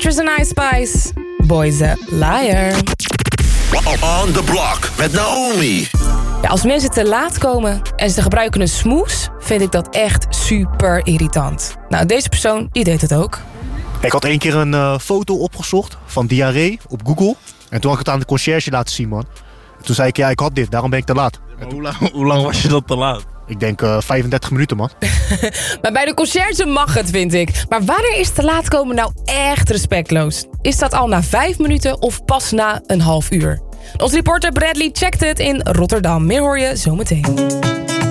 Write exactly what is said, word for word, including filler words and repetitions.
Actress and Ice Spice. Boy's a Liar. On the Block met Naomi. Ja, als mensen te laat komen en ze gebruiken een smoes, vind ik dat echt super irritant. Nou, deze persoon, die deed het ook. Ik had één keer een uh, foto opgezocht van diarree op Google. En toen had ik het aan de conciërge laten zien, man. En toen zei ik, ja, ik had dit, daarom ben ik te laat. Toen... Hoe, lang, hoe lang was je dat te laat? Ik denk uh, vijfendertig minuten, man. Maar bij de conciërge mag het, vind ik. Maar wanneer is te laat komen nou echt respectloos? Is dat al na vijf minuten of pas na een half uur? Onze reporter Bradley checkt het in Rotterdam. Meer hoor je zometeen.